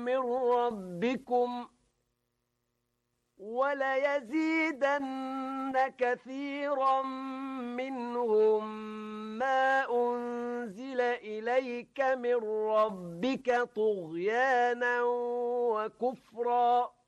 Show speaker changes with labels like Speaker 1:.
Speaker 1: من ربكم وليزيدن كثيرا منهم ما أنزل إليك من ربك طغيانا وكفرا